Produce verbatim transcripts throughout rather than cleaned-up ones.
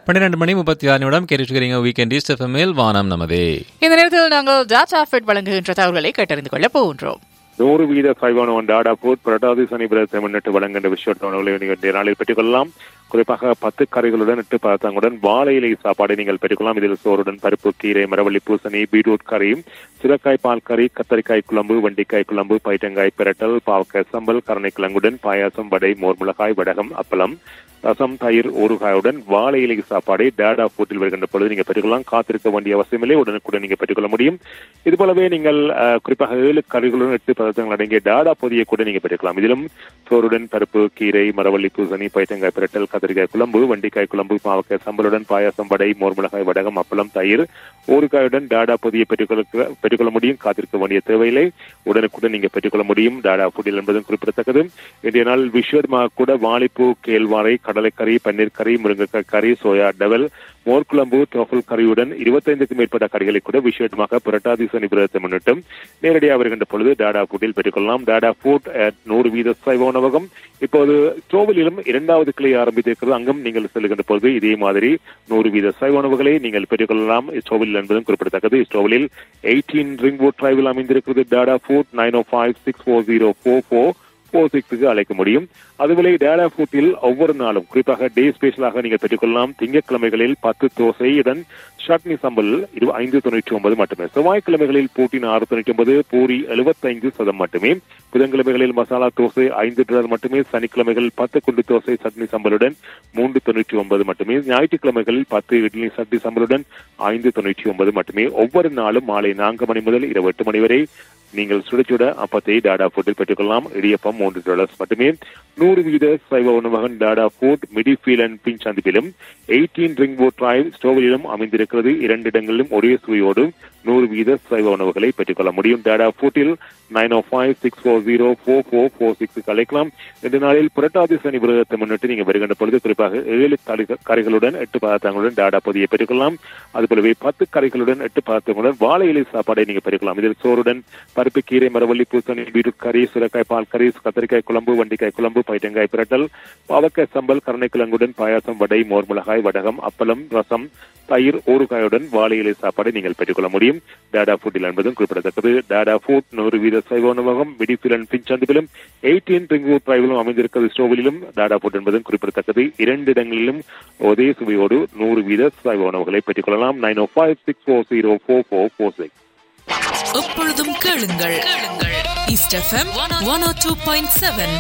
பன்னிரண்டு மணி முப்பத்தி ஆறு நிமிடம் கேட்டுக்கிறீங்க வீக்கெண்ட் ஈஸ்ட் எஃப்எம்மில் வானம் நமதே. இந்த நேரத்தில் நாங்கள் டாடா ஃபுட் வழங்குகின்ற தகவல்களை கேட்டறிந்து கொள்ள போகின்றோம். நூறு வீத சைவான டாடா ஃபுட் புரட்டாதி சனி பிரதத்தை முன்னிட்டு வழங்குகின்ற விஷய உணவுகளை நீங்கள் நாளில் பெற்றுக்கொள்ளலாம். குறிப்பாக பத்து கறிகளுடன் எட்டு பதார்த்தங்களுடன் வாழை இலை சாப்பாடை நீங்கள் பெற்றுக்கொள்ளலாம். இதில் சோறுடன் பருப்பு, கீரை, மரவள்ளி பூசணி, பீட்ரூட் கறி, சுரக்காய் பால் கறி, கத்தரிக்காய் குழம்பு, வண்டிக்காய் குழம்பு, பைட்டங்காய் பிரட்டல், பாவக்காய் சம்பல், கருணைக்கிழங்குடன் பாயாசம், வடை, மோர்மிளகாய், வடகம், அப்பளம், ரசம், தயிர், ஊறுகாயுடன் வாழை இலை சாப்பாடை டாடா ஃபுட்டில் வருகின்ற பொழுது நீங்கள் பெற்றுக்கொள்ளலாம். காத்திருக்க வேண்டிய அவசியமில்லை, உடனுக்குடன் நீங்கள் பெற்றுக்கொள்ள முடியும். இது போலவே நீங்கள் குறிப்பாக ஏழு கறிகளுடன் எட்டு பதார்த்தங்கள் அடங்கிய டாடா பொதியை கூட நீங்கள் பெற்றுக்கலாம். இதிலும் சோறுடன் பருப்பு, கீரை, மரவள்ளி பூசணி, பைட்டங்காய் பிரட்டல், கத்திரிக்காய் குழம்பு, வண்டிக்காய் குழம்பு, பாவக்காய் சம்பலுடன் பாயாசம், வடை, மோர்மிளகாய், வடகம், அப்பளம், தயிர், ஊறுகாயுடன் டாடா பொதியை பெற்றுக்கொள்ள பெற்றுக்கொள்ள முடியும். காத்திருக்க வேண்டிய தேவையில்லை, உடனுக்குடன் நீங்கள் பெற்றுக்கொள்ள முடியும் டாடா ஃபுட்டில் என்பதும் குறிப்பிடத்தக்கது. இன்றைய நாள் விஷயமாக கூட வாழைப்பூ, கேழ்வாரை, கடலைக்கறி, பன்னீர் கறி, முருங்கைக்காய் கறி, சோயா டவல், மோர்குழம்பு, டோஃபல் கறியுடன் இருபத்தைந்துக்கும் மேற்பட்ட கறிகளை கூட விசேஷமாக புரட்டாதி சனி விரதத்தை முன்னிட்டும் நேரடியாக வருகின்ற பொழுது டாடா ஃபுட்டில் பெற்றுக்கொள்ளலாம். டாடா ஃபுட் நூறு வீத சைவ உணவகம் இப்போது ஸ்டோவிலும் இரண்டாவது கிளை ஆரம்பித்திருக்கிறது. அங்கும் நீங்கள் செல்கின்ற பொழுது இதே மாதிரி நூறு வீத சைவ உணவுகளை நீங்கள் பெற்றுக்கொள்ளலாம் ஸ்டோவில் என்பதும் குறிப்பிடத்தக்கது. ஸ்டோவிலில் எயிட்டீன் ரிங்வுட் டிரைவில் அமைந்திருக்கிறது டாடா ஃபுட். நைன் ஓ five six four zero four four four சிக்ஸுக்கு அழைக்க முடியும். அதுபோல டாடா ஃபுட்டில் ஒவ்வொரு நாளும் குறிப்பாக டே ஸ்பெஷலாக நீங்கள் பெற்றுக்கொள்ளலாம். திங்கட்கிழமைகளில் பத்து தோசையுடன் சட்னி சம்பல் இது ஐந்து தொண்ணூற்றி ஒன்பது மட்டுமே. செவ்வாய்க்கிழமைகளில் பூட்டின் ஆறு தொண்ணூற்றி ஒன்பது, பூரி எழுபத்தைந்து சதம் மட்டுமே. புதன்கிழமைகளில் மசாலா தோசை ஐந்து டாலர் மட்டுமே. சனிக்கிழமைகளில் பத்து குண்டு தோசை சட்னி சம்பலுடன் மூன்று தொண்ணூற்றி ஒன்பது மட்டுமே. ஞாயிற்றுக்கிழமைகளில் பத்து இட்லி சட்னி சம்பலுடன் ஐந்து தொண்ணூற்றி ஒன்பது மட்டுமே. ஒவ்வொரு நாளும் மாலை நான்கு மணி முதல் இரவு எட்டு மணி வரை நீங்கள் சுடச்சுட அப்பத்தை டாடா ஃபுட்டில் பெற்றுக்கொள்ளலாம். இடியப்பம் மூன்று டாலர்ஸ் மட்டுமே. நூறு வீத சைவ உணவகம் Tata food மிடிஃபீல் and bin சந்திப்பிலும் eighteen Ringwood drive ஸ்டோவிலும் அமைந்திருக்கிறது. இரண்டு இடங்களிலும் ஒரே சுவையோடு நூறு வீத சைவ உணவுகளை பெற்றுக்கொள்ள முடியும். டாடா ஃபுட்டில் நைன் ஓ five six four zero four four four six அழைக்கலாம். இந்த நாளில் புரட்டாதி சனி விரதத்தை முன்னிட்டு நீங்கள் வருகின்ற பொழுது குறிப்பாக ஏழு கறிகளுடன் எட்டு பதார்த்தங்களுடன் டாடா பொதியை பெற்றுக்கொள்ளலாம். அதுபோலவே பத்து கறிகளுடன் எட்டு பதார்த்தங்களுடன் வாழை இலை சாப்பாடை நீங்கள் பெற்றுக்கலாம். இதில் சோறுடன் பருப்பு, கீரை, மரவள்ளி பூசணி, பீட்ரூட் கறி, சுரக்காய் பால் கறி, கத்தரிக்காய் குழம்பு, வண்டிக்காய் குழம்பு, பைட்டங்காய் பிரட்டல், பாவக்காய் சம்பல், கருணைக்கிழங்குடன் பாயாசம், வடை, மோர்மிளகாய், வடகம், அப்பளம், ரசம், தயிர், ஊறுகாயுடன் வாழை இலை சாப்பாடை நீங்கள் பெற்றுக்கொள்ள முடியும் டாடா ஃபுட்டில் என்பதும் குறிப்பிடத்தக்கது. டாடா ஃபுட் நூறு வீத சைவ உணவகம் மிடிஃபீல் அண்ட் பின் சந்திப்பிலும் எயிட்டீன் ரிங்வுட் டிரைவிலும் அமைந்திருக்கிறது. ஸ்டோவிலும் டாடா ஃபுட் என்பதும் குறிப்பிடத்தக்கது. இரண்டு இடங்களிலும் ஒரே சுவையோடு நூறு வீத சைவ உணவுகளை பெற்றுக்கொள்ளலாம். நைன் ஓ five six four zero four four four six. எப்பொழுதும் கேளுங்கள் ஈஸ்ட் எஃப்எம் ஒன் ஓ டூ பாயிண்ட் செவன்.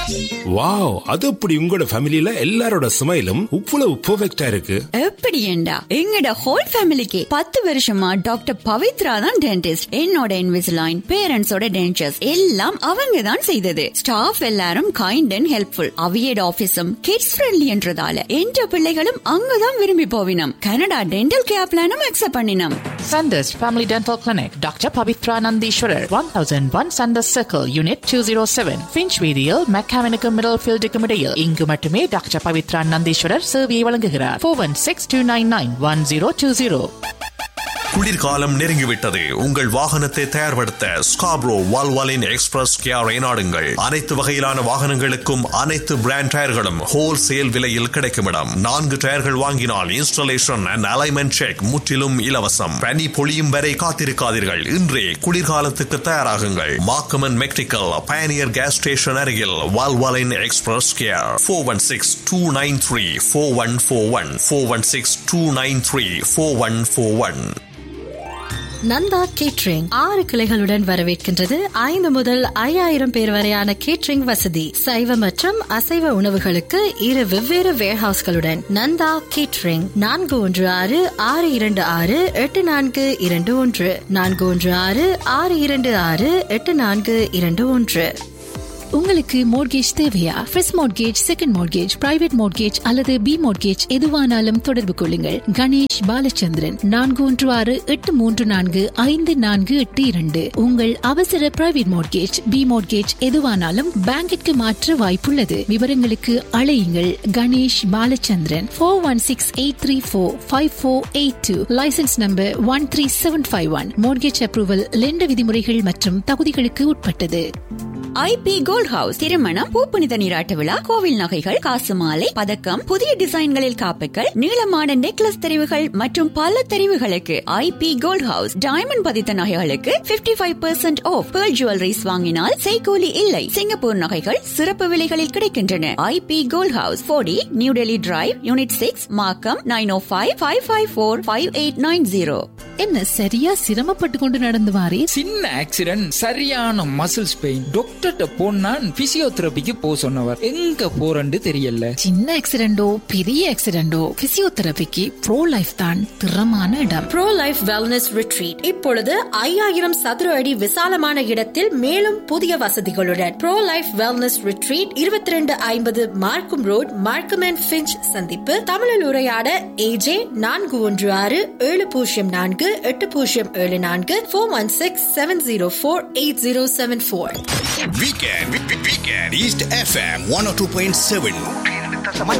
வாவ், அது அப்படி உங்களோட ஃபேமிலில எல்லாரோட ஸ்மைலும் இவ்வளவு பெர்ஃபெக்ட்டா இருக்கு. எப்படி ஏண்டா எங்கட ஹோல் ஃபேமிலிக்கு பத்து வருஷமா டாக்டர் பவித்ரா தான் டென்டிஸ்ட். என்னோட இன்விசிலைன், பேரண்ட்ஸோட டென்டர்ஸ் எல்லாம் அவங்க தான் செய்தது. ஸ்டாஃப் எல்லாரும் kind and helpful. அவியட் ஆபீஸும் kids friendly என்றதால என்ற பிள்ளைகளும் அங்கதான் விரும்பி போவினம். கனடா டென்டல் கேர் பிளானும் அக்செப்ட் பண்ணினோம். Sanders Family Dental Clinic, Doctor Pavitra Nandishwarar, one thousand one Sanders Circle, Unit two oh seven, Finchweedial, Mechanical Middlefield Decomedial. இங்கு மட்டுமே டாக்டர் பவித்ரா நந்தீஸ்வரர் சேவையை வழங்குகிறார். four one six two nine nine one zero two zero. குளிர்காலம் நெருங்கிவிட்டது. உங்கள் வாகனத்தை தயார்படுத்த Scarborough Valvoline express கேரை நாடுங்கள். அனைத்து வகையிலான வாகனங்களுக்கும் அனைத்து பிராண்ட் டயர்களும் ஹோல்சேல் விலையில் கிடைக்கும் இடம். நான்கு டயர்கள் வாங்கினால் இன்ஸ்டாலேஷன் அண்ட் அலைன்மென்ட் செக் முற்றிலும் இலவசம். பனி பொழியும் வரை காத்திருக்காதீர்கள். இன்றே குளிர்காலத்துக்கு தயாராகுங்கள். மாக்கமன் மெக்டிக்கல் பயனியர் கேஸ் ஸ்டேஷன் அருகில் Valvoline express care. Four one six two nine three four one four one four one six two nine three four one four one. Nanda catering ஆறு கிளைகளுடன் வரவேற்கின்றது. ஐந்து முதல் ஐயாயிரம் பேர் வரையான கேட்ரிங் வசதி. சைவ மற்றும் அசைவ உணவுகளுக்கு இரு வெவ்வேறு வேர்ஹவுஸ்களுடன் நந்தா கேட்ரிங். நான்கு ஒன்று ஆறு ஆறு இரண்டு ஆறு எட்டு நான்கு இரண்டு ஒன்று நான்கு ஒன்று ஆறு ஆறு இரண்டு ஆறு எட்டு நான்கு இரண்டு ஒன்று. உங்களுக்கு மோர்கேஜ் தேவையா? First mortgage, second mortgage, private mortgage அல்லது பி மோர்கேஜ் எதுவானாலும் தொடர்பு கொள்ளுங்கள். கணேஷ் பாலச்சந்திரன், நான்கு ஒன்று ஆறு எட்டு மூன்று நான்கு ஐந்து நான்கு எட்டு இரண்டு. உங்கள் அவசர பிரைவேட் மோர்கேஜ், பி மோர்கேஜ் எதுவானாலும் பேங்கிற்கு மாற்ற வாய்ப்புள்ளது. விவரங்களுக்கு அழையுங்கள் Ganesh Balachandran. Four one six eight three four five four eight two. Licence number one three seven five one. Mortgage approval lender விதிமுறைகள் மற்றும் தகுதிகளுக்கு உட்பட்டது. ஐபி கோல்ட் ஹவுஸ் திருமணம் பூப்புனித நீராட்டு விழா கோவில் நகைகள் காசு மாலை பதக்கம் புதிய டிசைன்களில் காப்புகள் நீளமான நெக்லஸ் தெரிவுகள் மற்றும் பல தெரிவுகளுக்கு ஐபி கோல்ட் ஹவுஸ். டைமண்ட் பதித்த நகைகளுக்கு fifty five percent of. Pearl jewelleries வாங்கினால் செய்கூலி இல்லை. சிங்கப்பூர் நகைகள் சிறப்பு விலைகளில் கிடைக்கின்றன. ஐபி கோல்ட் ஹவுஸ் போடி new Delhi drive unit six மார்க்கம் நைன் ஓ five five five four five eight nine zero. என்ன சரியா சிரமப்பட்டு கொண்டு நடந்து வாரே? சின்ன ஆக்சிடென்ட் சரியான மசில்ஸ் பெயின். டாக்டர்கிட்ட போனான் பிசியோதெரபிக்கு போ சொன்னவர். எங்க போறன்னு தெரியல. சின்ன ஆக்சிடென்டோ பெரிய ஆக்சிடென்டோ பிசியோதெரபிக்கு ப்ரோ லைஃப் தான் திறமான இடம். ப்ரோ லைஃப் வெல்னஸ் ரிட்ரீட் இப்பொழுது ஐயாயிரம் சதுர அடி விசாலமான இடத்தில் மேலும் புதிய வசதிகளுடன் ப்ரோ லைஃப் வெல்னஸ் ரிட்ரீட் இருபத்தி ரெண்டு ஐம்பது மார்க்கம் ரோட் மார்க்கம் அண்ட் ஃபிஞ்ச் சந்திப்பு. தமிழில் உரையாட ஏஜே நான்கு ஒன்று ஆறு ஏழு பூஜ்ஜியம் நான்கு எட்டு பூஜ்ஜியம் ஏழு நான்கு four one six seven zero four eight zero seven four. Weekend, weekend, East F M one oh two point seven.